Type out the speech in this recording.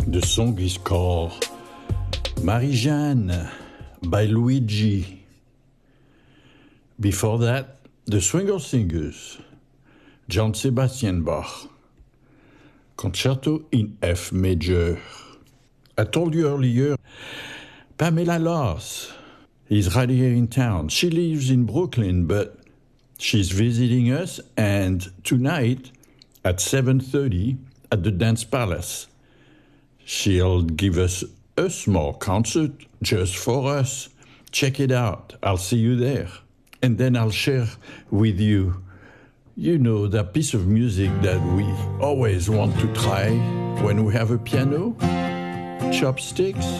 The song is called Marie-Jeanne by Luigi. Before that, the Swinger Singers, John Sebastian Bach, Concerto in F major. I told you earlier, Pamela Loss is right here in town. She lives in Brooklyn, but she's visiting us, and tonight at 7:30 at the Dance Palace, she'll give us a small concert just for us. Check it out. I'll see you there. And then I'll share with you, that piece of music that we always want to try when we have a piano, chopsticks.